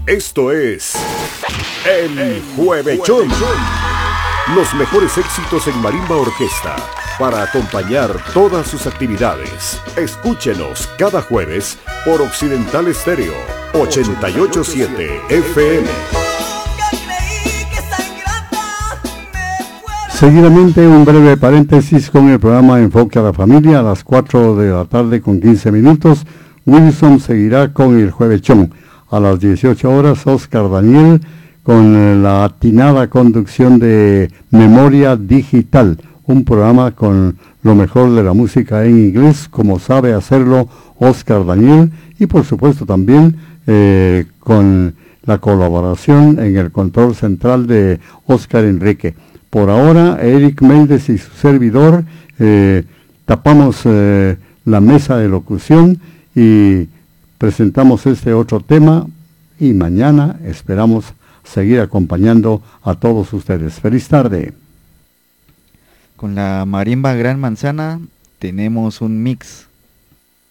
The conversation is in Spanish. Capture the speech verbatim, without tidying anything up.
Esto es El Juevechón. Los mejores éxitos en marimba orquesta para acompañar todas sus actividades. Escúchenos cada jueves por Occidental Estéreo ochenta y ocho punto siete F M. Seguidamente un breve paréntesis con el programa Enfoque a la Familia a las cuatro de la tarde con quince minutos. Wilson seguirá con el Juevechón. A las dieciocho horas Oscar Daniel con la atinada conducción de Memoria Digital, un programa con lo mejor de la música en inglés, como sabe hacerlo Oscar Daniel, y por supuesto también eh, con la colaboración en el control central de Oscar Enrique. Por ahora, Eric Méndez y su servidor eh, tapamos eh, la mesa de locución y presentamos este otro tema, y mañana esperamos seguir acompañando a todos ustedes. Feliz tarde. Con la marimba Gran Manzana tenemos un mix